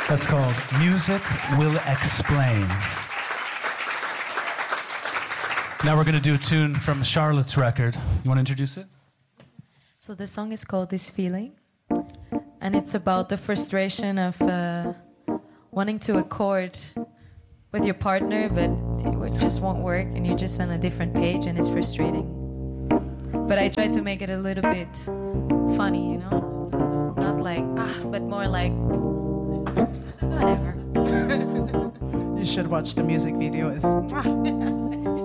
That's called Music Will Explain. Now we're going to do a tune from Charlotte's record. You want to introduce it? So the song is called This Feeling, and it's about the frustration of wanting to accord with your partner, but it just won't work, and you're just on a different page, and it's frustrating. But I try to make it a little bit funny, you know? Not like, but more like, whatever. You should watch the music video. It's